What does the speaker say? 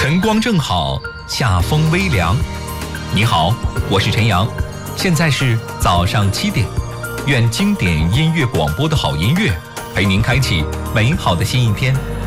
晨光正好，夏风微凉。你好，我是陈阳，现在是早上7点。愿经典音乐广播的好音乐陪您开启美好的新一天。